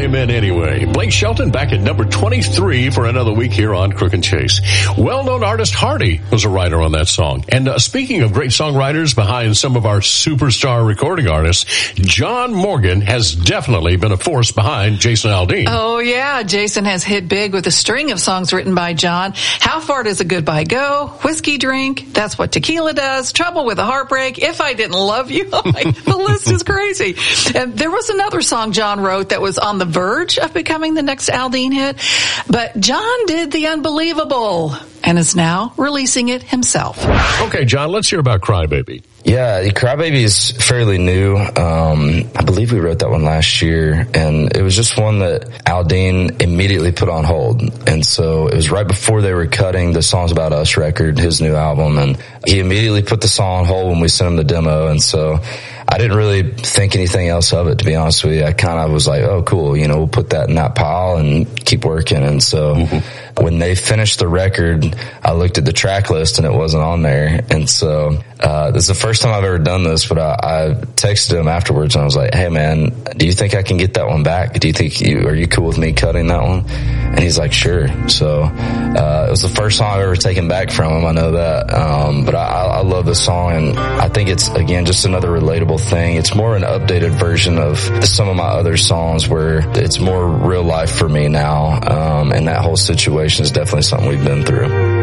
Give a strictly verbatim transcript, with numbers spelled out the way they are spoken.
came in anyway. Blake Shelton back at number twenty-three for another week here on Crook and Chase. Well-known artist Hardy was a writer on that song. And uh, speaking of great songwriters behind some of our superstar recording artists, John Morgan has definitely been a force behind Jason Aldean. Oh, yeah. Jason has hit big with a string of songs written by John. How Far Does a Goodbye Go? Whiskey Drink. That's What Tequila Does. Trouble with a Heartbreak. If I Didn't Love You. Oh my, the list is crazy. And there was another song John wrote that was on the verge of becoming the next Aldean hit. But John did the unbelievable and is now releasing it himself. Okay, John, let's hear about Crybaby. Yeah, Crybaby is fairly new. Um, I believe we wrote that one last year, and it was just one that Aldean immediately put on hold. And so it was right before they were cutting the Songs About Us record, his new album, and he immediately put the song on hold when we sent him the demo. And so I didn't really think anything else of it, to be honest with you. I kind of was like, oh, cool, you know, we'll put that in that pile and keep working. And so mm-hmm. when they finished the record, I looked at the track list and it wasn't on there. And so uh this is the first time I've ever done this, but I, I texted him afterwards and I was like, hey, man, do you think I can get that one back? Do you think you, are you cool with me cutting that one? And he's like, sure. So uh it was the first song I've ever taken back from him. I know that. Um but I, I love this song, and I think it's, again, just another relatable thing. It's more an updated version of some of my other songs where it's more real life for me now. Um and that whole situation is definitely something we've been through.